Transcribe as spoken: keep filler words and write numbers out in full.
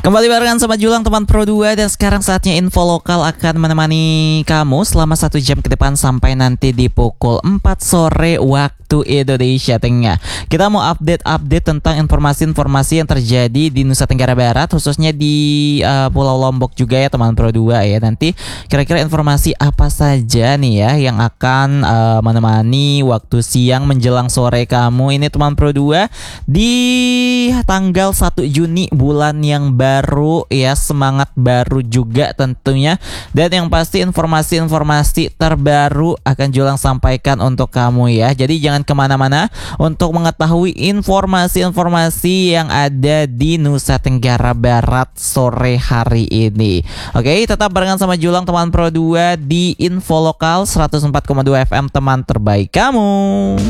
Kembali barengan sama Julang teman Pro dua. Dan sekarang saatnya info lokal akan menemani kamu selama satu jam ke depan sampai nanti di pukul empat sore waktu Indonesia Tengah. Kita mau update-update tentang informasi-informasi yang terjadi di Nusa Tenggara Barat, khususnya di uh, Pulau Lombok juga ya teman Pro dua ya. Nanti kira-kira informasi apa saja nih ya yang akan uh, menemani waktu siang menjelang sore kamu ini teman Pro dua di tanggal satu Juni, bulan yang baru ya, semangat baru juga tentunya. Dan yang pasti informasi-informasi terbaru akan Julang sampaikan untuk kamu ya. Jadi jangan kemana-mana untuk mengetahui informasi-informasi yang ada di Nusa Tenggara Barat sore hari ini. Oke, tetap barengan sama Julang teman Pro dua di Info Lokal seratus empat koma dua F M, teman terbaik kamu.